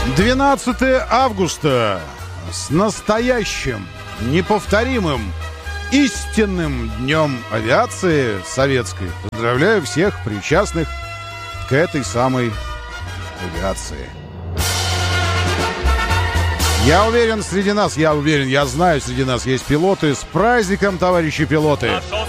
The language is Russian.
12 августа с настоящим, неповторимым, истинным днем авиации советской. Поздравляю всех причастных к этой самой авиации. Я уверен, я знаю, среди нас есть пилоты. С праздником, товарищи пилоты!